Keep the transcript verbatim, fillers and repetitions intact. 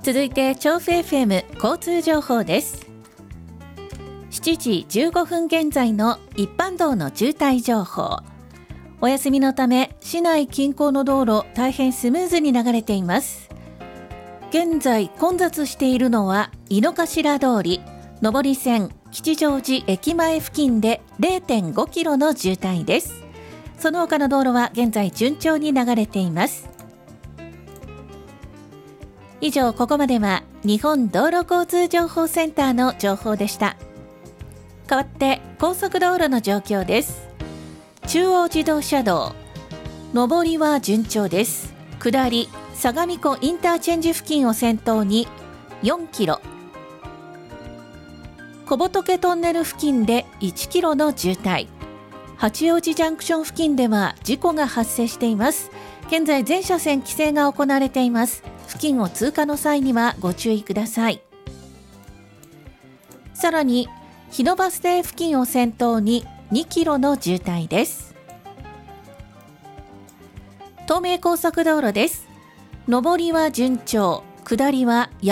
続いて調布 エフエム 交通情報です。しちじじゅうごふん現在の一般道の渋滞情報。お休みのため市内近郊の道路大変スムーズに流れています。現在混雑しているのは井の頭通り上り線吉祥寺駅前付近で れいてんごキロの渋滞です。その他の道路は現在順調に流れています。以上、ここまでは日本道路交通情報センターの情報でした。代わって高速道路の状況です。中央自動車道上りは順調です。下り相模湖インターチェンジ付近を先頭によんキロ、小仏トンネル付近でいちキロの渋滞、八王子ジャンクション付近では事故が発生しています。現在全車線規制が行われています。付近を通過の際にはご注意ください。さらに日野バス停付近を先頭ににキロの渋滞です。東名高速道路です。上りは順調、下りは